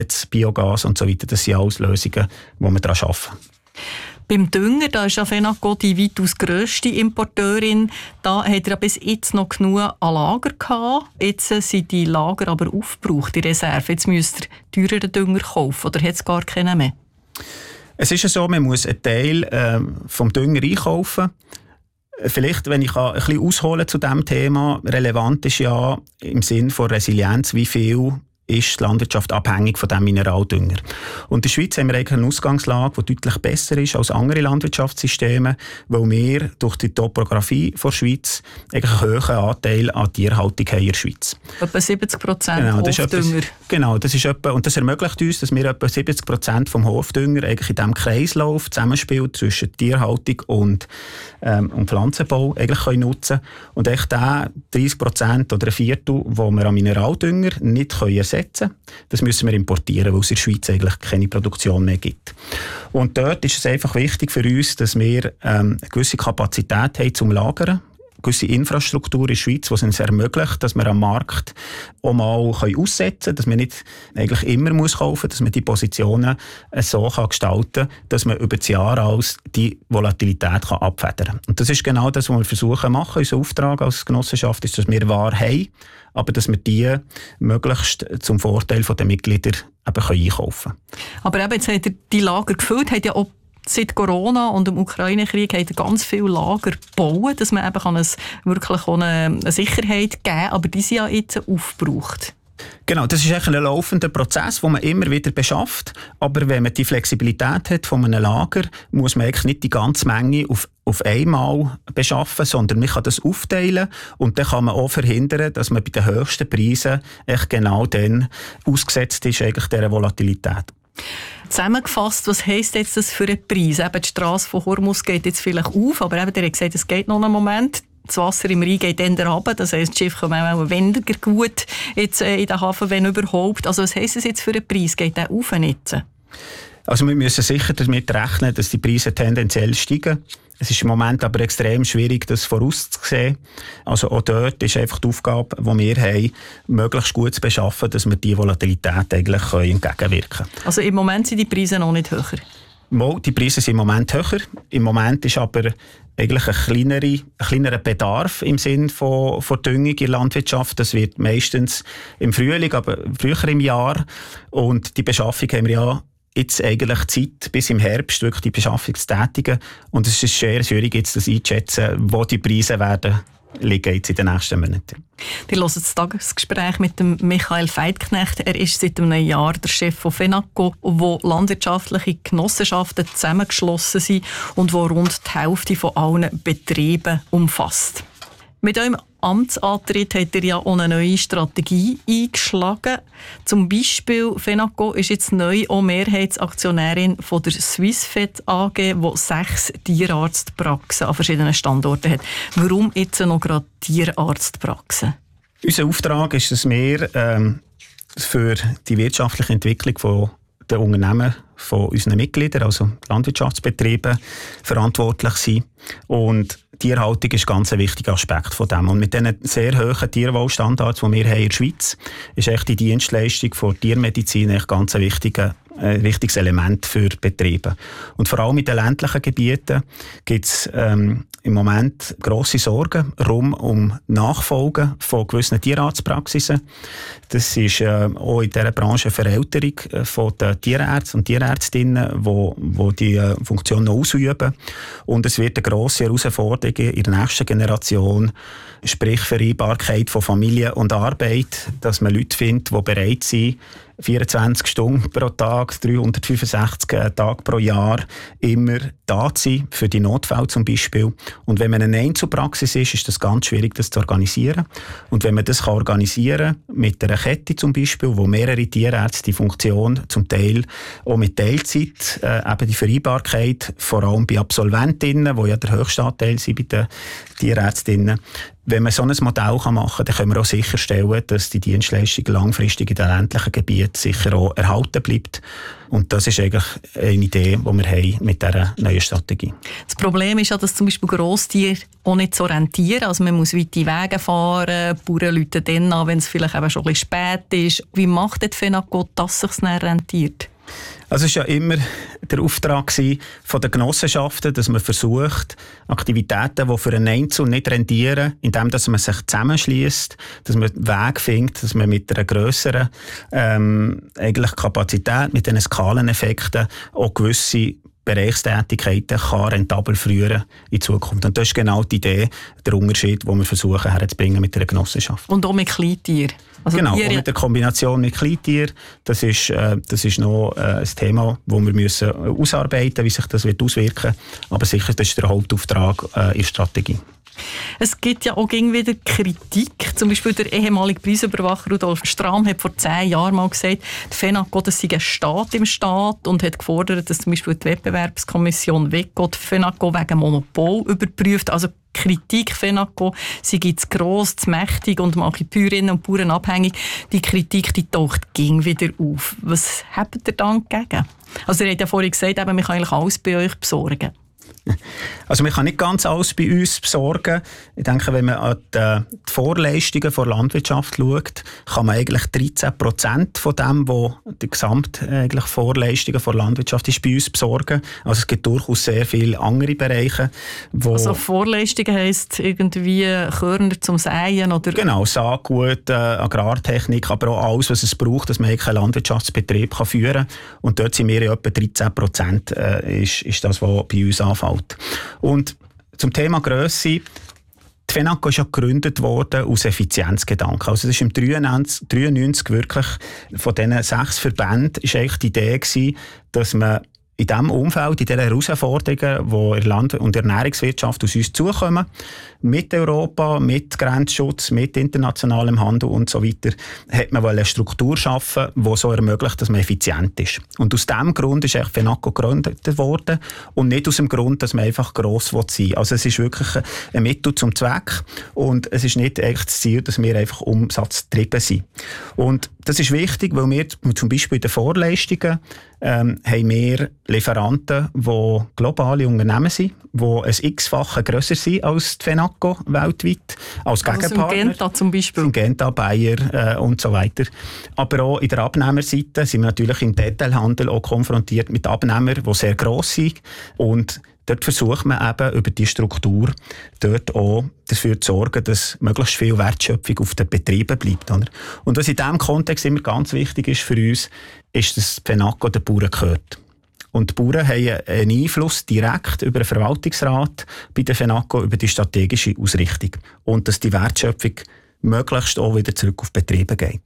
das Biogas und so weiter. Das sind alles Lösungen, wo wir daran arbeiten. Beim Dünger, da ist ja Fenaco die weitaus grösste Importeurin. Da hat er bis jetzt noch genug an Lager gehabt. Jetzt sind die Lager aber aufgebraucht, die Reserve. Jetzt müsst ihr teureren Dünger kaufen oder hat es gar keinen mehr? Es ist ja so, man muss einen Teil vom Dünger einkaufen. Vielleicht, wenn ich ein bisschen ausholen zu diesem Thema, relevant ist ja im Sinne von Resilienz, wie viel ist die Landwirtschaft abhängig von diesem Mineraldünger. Und in der Schweiz haben wir eigentlich eine Ausgangslage, die deutlich besser ist als andere Landwirtschaftssysteme, weil wir durch die Topografie der Schweiz eigentlich einen hohen Anteil an Tierhaltung haben in der Schweiz. Etwa 70% Hofdünger. Genau, das ist etwa, und das ermöglicht uns, dass wir etwa 70% vom Hofdünger eigentlich in diesem Kreislauf Zusammenspiel zwischen Tierhaltung und Pflanzenbau eigentlich können nutzen können. Und echt den 30% oder ein Viertel, wo wir an Mineraldünger nicht ersetzen können, das müssen wir importieren, weil es in der Schweiz eigentlich keine Produktion mehr gibt. Und dort ist es einfach wichtig für uns, dass wir eine gewisse Kapazität haben zum Lagern, eine gewisse Infrastruktur in der Schweiz, die es uns ermöglicht, dass wir am Markt auch mal aussetzen können, dass man nicht eigentlich immer muss kaufen muss, dass man die Positionen so gestalten kann, dass man über das Jahr alles die Volatilität abfedern kann. Und das ist genau das, was wir versuchen zu machen. Unser Auftrag als Genossenschaft ist, dass wir Ware haben, aber dass wir die möglichst zum Vorteil der Mitglieder eben einkaufen können. Aber eben, jetzt habt ihr die Lager gefüllt, habt ja auch seit Corona und dem Ukraine-Krieg habt ihr ganz viele Lager gebaut, dass man eben wirklich auch eine Sicherheit geben kann, aber die sind ja jetzt aufgebraucht. Genau, das ist ein laufender Prozess, den man immer wieder beschafft. Aber wenn man die Flexibilität hat von einem Lager, muss man eigentlich nicht die ganze Menge auf einmal beschaffen, sondern man kann das aufteilen und dann kann man auch verhindern, dass man bei den höchsten Preisen echt genau dann ausgesetzt ist, eigentlich dieser Volatilität. Zusammengefasst, was heisst jetzt das für einen Preis? Eben die Strasse von Hormuz geht jetzt vielleicht auf, aber eben, der hat gesagt, es geht noch einen Moment. Das Wasser im Rhein geht dann runter, das heisst, das Schiff kommt auch weniger gut jetzt in den Hafen, wenn überhaupt. Also was heisst das jetzt für einen Preis? Geht der auf jetzt? Also wir müssen sicher damit rechnen, dass die Preise tendenziell steigen. Es ist im Moment aber extrem schwierig, das vorauszusehen. Also auch dort ist einfach die Aufgabe, die wir haben, möglichst gut zu beschaffen, dass wir die Volatilität eigentlich entgegenwirken können. Also im Moment sind die Preise noch nicht höher? Die Preise sind im Moment höher. Im Moment ist aber eigentlich ein kleinerer Bedarf im Sinne von Düngung in der Landwirtschaft. Das wird meistens im Frühling, aber früher im Jahr. Und die Beschaffung haben wir ja jetzt eigentlich Zeit bis im Herbst wirklich die Beschaffung zu tätigen. Und es ist sehr schwierig, jetzt das einzuschätzen, wo die Preise werden liegen jetzt in den nächsten Monaten. Wir hören das Tagesgespräch mit dem Michael Veidknecht. Er ist seit einem Jahr der Chef von Fenaco, wo landwirtschaftliche Genossenschaften zusammengeschlossen sind und wo rund die Hälfte von allen Betrieben umfasst. Mit eurem Amtsantritt hat er ja auch eine neue Strategie eingeschlagen. Zum Beispiel Fenaco ist jetzt neu auch Mehrheitsaktionärin von der Swissvet AG, die 6 Tierarztpraxen an verschiedenen Standorten hat. Warum jetzt noch gerade Tierarztpraxen? Unser Auftrag ist, dass wir für die wirtschaftliche Entwicklung der Unternehmen von unseren Mitgliedern, also Landwirtschaftsbetrieben, verantwortlich sind. Und Tierhaltung ist ganz ein wichtiger Aspekt von dem. Und mit diesen sehr hohen Tierwohlstandards, die wir haben in der Schweiz, ist echt die Dienstleistung von Tiermedizin echt ganz ein wichtiges Element für Betriebe. Und vor allem in den ländlichen Gebieten gibt es im Moment grosse Sorgen rund um Nachfolgen von gewissen Tierarztpraxisen. Das ist auch in dieser Branche eine Verälterung von den Tierärzten und Tierärztinnen, die die Funktion noch ausüben. Und es wird eine grosse Herausforderung in der nächsten Generation, sprich Vereinbarkeit von Familie und Arbeit, dass man Leute findet, die bereit sind, 24 Stunden pro Tag, 365 Tage pro Jahr immer da zu sein, für die Notfälle zum Beispiel. Und wenn man eine Einzelpraxis ist das ganz schwierig, das zu organisieren. Und wenn man das organisieren kann, mit einer Kette zum Beispiel, wo mehrere Tierärzte die Funktion zum Teil auch mit Teilzeit, eben die Vereinbarkeit, vor allem bei Absolventinnen, die ja der höchste Anteil sind bei den Tierärztinnen, wenn man so ein Modell machen kann, dann können wir auch sicherstellen, dass die Dienstleistung langfristig in den ländlichen Gebieten sicher auch erhalten bleibt. Und das ist eigentlich eine Idee, die wir haben mit dieser neuen Strategie. Das Problem ist ja, dass zum Beispiel Grosstiere auch nicht so rentieren. Also man muss weite Wege fahren, die Bauern rufen dann an, wenn es vielleicht eben schon ein bisschen spät ist. Wie macht die FENACO, dass es sich dann rentiert? Also es war ja immer der Auftrag von den Genossenschaften, dass man versucht, Aktivitäten, die für einen Einzelnen nicht rendieren, indem dass man sich zusammenschließt, dass man einen Weg findet, dass man mit einer grösseren eigentlich Kapazität, mit diesen Skaleneffekten auch gewisse Bereichstätigkeiten kann rentabel führen in Zukunft. Und das ist genau die Idee, der Unterschied, den wir versuchen herzubringen mit einer Genossenschaft. Und auch mit Kleintieren. Also genau, auch mit der Kombination mit Kleintieren. Das ist noch ein Thema, das wir müssen ausarbeiten müssen, wie sich das auswirken wird. Aber sicher, das ist der Hauptauftrag in der Strategie. Es gibt ja auch wieder Kritik. Zum Beispiel der ehemalige Preisüberwacher Rudolf Strahm hat vor 10 Jahren mal gesagt, die FENACO, das sei ein Staat im Staat, und hat gefordert, dass zum Beispiel die Wettbewerbskommission WECO die FENACO wegen Monopol überprüft. Also Kritik FENACO sei zu gross, zu mächtig und mache Bäuerinnen und Bauern abhängig. Die Kritik, die taucht ging wieder auf. Was habt ihr dann dagegen? Also ihr habt ja vorhin gesagt, man kann eigentlich alles bei euch besorgen. Also man kann nicht ganz alles bei uns besorgen. Ich denke, wenn man an die Vorleistungen der Landwirtschaft schaut, kann man eigentlich 13% von dem, was die gesamte Vorleistungen der Landwirtschaft ist, bei uns besorgen. Also es gibt durchaus sehr viele andere Bereiche. Also Vorleistungen heisst irgendwie Körner zum Säen? Oder? Genau, Saatgut, Agrartechnik, aber auch alles, was es braucht, dass man einen Landwirtschaftsbetrieb führen kann. Und dort sind wir ja etwa 13%, ist das, was bei uns anfällt. Und zum Thema Grösse, die FENACO ist ja gegründet worden aus Effizienzgedanken. Also das ist im 1993 wirklich von diesen 6 Verbänden ist eigentlich die Idee gewesen, dass man in diesem Umfeld, in diesen Herausforderungen, die in der Land- und Ernährungswirtschaft aus uns zukommen, mit Europa, mit Grenzschutz, mit internationalem Handel und so weiter, hat man eine Struktur schaffen, die so ermöglicht, dass man effizient ist. Und aus diesem Grund ist eigentlich FENACO gegründet worden und nicht aus dem Grund, dass man einfach gross sein will. Also es ist wirklich ein Mittel zum Zweck und es ist nicht echt das Ziel, dass wir einfach umsatzgetrieben sind. Und das ist wichtig, weil wir zum Beispiel in den Vorleistungen haben wir Lieferanten, die globale Unternehmen sind, die ein x-fache grösser sind als die FENACO weltweit, als Gegenpartner. Syngenta zum Beispiel. Syngenta, Bayer und so weiter. Aber auch in der Abnehmerseite sind wir natürlich im Detailhandel auch konfrontiert mit Abnehmern, die sehr gross sind. Und dort versucht man eben über die Struktur dort auch dafür zu sorgen, dass möglichst viel Wertschöpfung auf den Betrieben bleibt. Oder? Und was in diesem Kontext immer ganz wichtig ist für uns, ist, dass die FENACO den Bauern gehört. Und die Bauern haben einen Einfluss direkt über den Verwaltungsrat bei der FENACO über die strategische Ausrichtung. Und dass die Wertschöpfung möglichst auch wieder zurück auf Betriebe geht.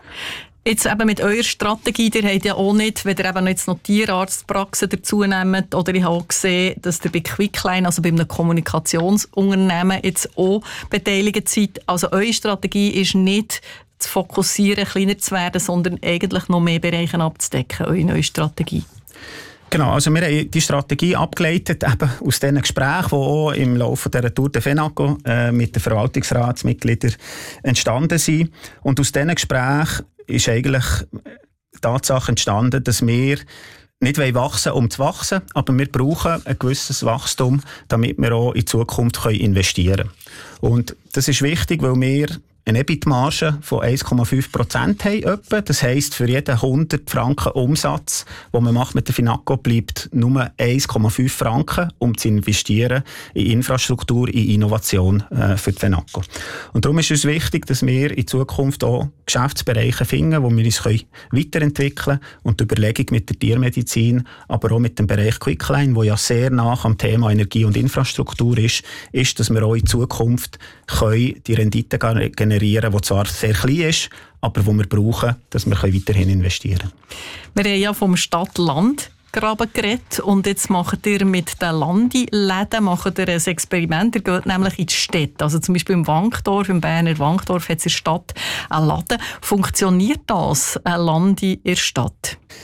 Jetzt eben mit eurer Strategie, ihr habt ja auch nicht, wenn ihr eben jetzt noch Tierarztpraxen dazu nehmt, oder ich habe auch gesehen, dass ihr bei Quickline, also bei einem Kommunikationsunternehmen, jetzt auch beteiligt seid. Also eure Strategie ist nicht zu fokussieren, kleiner zu werden, sondern eigentlich noch mehr Bereiche abzudecken, eure neue Strategie. Genau, also wir haben die Strategie abgeleitet eben aus diesen Gesprächen, die auch im Laufe dieser Tour de FENACO mit den Verwaltungsratsmitgliedern entstanden sind. Und aus diesen Gesprächen ist eigentlich die Tatsache entstanden, dass wir nicht wachsen um zu wachsen, aber wir brauchen ein gewisses Wachstum, damit wir auch in Zukunft investieren können. Und das ist wichtig, weil wir eine EBIT-Marge von 1,5% haben etwa. Das heisst, für jeden 100 Franken Umsatz, den man macht mit der FENACO, bleibt nur 1,5 Franken, um zu investieren in Infrastruktur, in Innovation für die FENACO. Und darum ist es wichtig, dass wir in Zukunft auch Geschäftsbereiche finden, wo wir uns weiterentwickeln können. Und die Überlegung mit der Tiermedizin, aber auch mit dem Bereich Quickline, wo ja sehr nah am Thema Energie und Infrastruktur ist, dass wir auch in Zukunft die Rendite generieren, die zwar sehr klein ist, aber die wir brauchen, dass wir weiterhin investieren können. Wir haben ja vom Stadt-Land-Graben geredet und jetzt macht ihr mit den Landi-Läden ein Experiment. Ihr geht nämlich in die Städte. Also zum Beispiel im Wankdorf, im Berner Wankdorf, hat es in der Stadt einen Laden. Funktioniert das, ein Landi in der Stadt?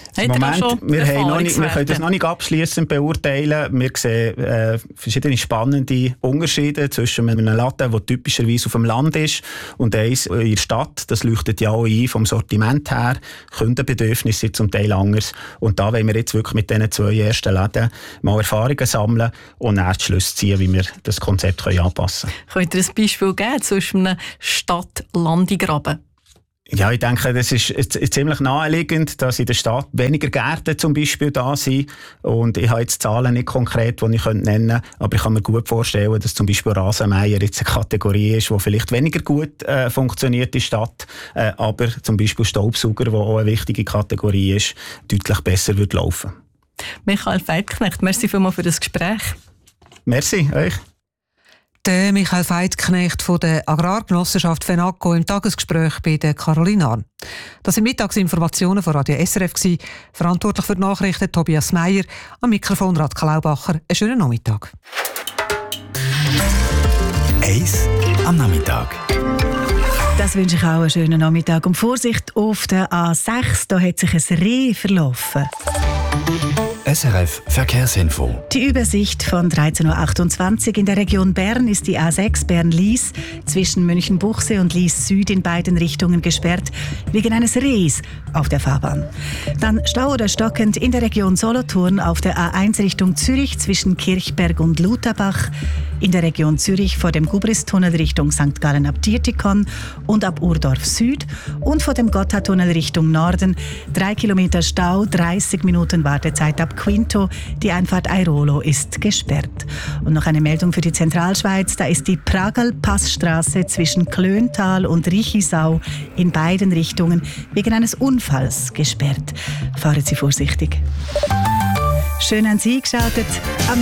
Im Moment, wir können das noch nicht abschliessend beurteilen. Wir sehen verschiedene spannende Unterschiede zwischen einem Laden, der typischerweise auf dem Land ist, und eins in der Stadt. Das leuchtet ja auch ein vom Sortiment her. Kundenbedürfnisse sind zum Teil anders. Und da wollen wir jetzt wirklich mit diesen 2 ersten Läden mal Erfahrungen sammeln und dann die Schlüsse ziehen, wie wir das Konzept anpassen können. Könnt ihr ein Beispiel geben zwischen einem Stadt-Land-Graben? Ja, ich denke, das ist ziemlich naheliegend, dass in der Stadt weniger Gärten zum Beispiel da sind. Und ich habe jetzt Zahlen nicht konkret, die ich nennen könnte, aber ich kann mir gut vorstellen, dass zum Beispiel Rasenmäher jetzt eine Kategorie ist, die vielleicht weniger gut funktioniert in der Stadt, aber zum Beispiel Staubsauger, der auch eine wichtige Kategorie ist, deutlich besser wird laufen. Michael Veithknecht, merci vielmals für das Gespräch. Merci euch. Der Michael Veithknecht von der Agrargenossenschaft FENACO im Tagesgespräch bei der Caroline Arn. Das sind Mittagsinformationen von Radio SRF gewesen. Verantwortlich für die Nachrichten Tobias Meyer, am Mikrofon Radka Laubacher. Einen schönen Nachmittag. Eis am Nachmittag. Das wünsche ich auch einen schönen Nachmittag. Und Vorsicht auf der A6, da hat sich ein Reh verlaufen. SRF Verkehrsinfo. Die Übersicht von 13.28 Uhr. In der Region Bern ist die A6 Bern-Lies zwischen Münchenbuchsee und Lies Süd in beiden Richtungen gesperrt, wegen eines Rehs auf der Fahrbahn. Dann Stau oder stockend in der Region Solothurn auf der A1 Richtung Zürich zwischen Kirchberg und Lutherbach, in der Region Zürich vor dem Gubristunnel Richtung St. Gallen ab Dietikon und ab Urdorf Süd und vor dem Gotthardtunnel Richtung Norden 3 Kilometer Stau, 30 Minuten Wartezeit ab Quinto. Die Einfahrt Airolo ist gesperrt. Und noch eine Meldung für die Zentralschweiz. Da ist die Pragal-Passstraße zwischen Klöntal und Richisau in beiden Richtungen wegen eines Unfalls gesperrt. Fahren Sie vorsichtig. Schön, haben Sie eingeschaltet.